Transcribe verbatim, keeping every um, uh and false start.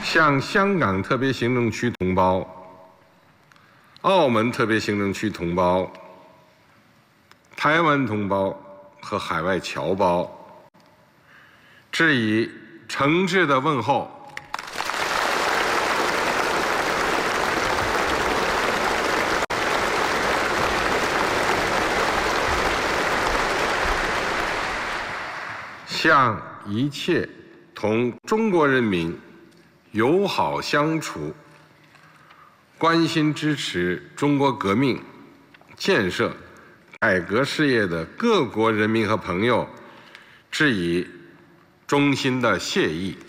向香港特别行政区同胞、澳门特别行政区同胞、台湾同胞和海外侨胞致以诚挚的问候。向一切同中国人民友好相处、关心支持中国革命、建设、改革事业的各国人民和朋友致以衷心的谢意。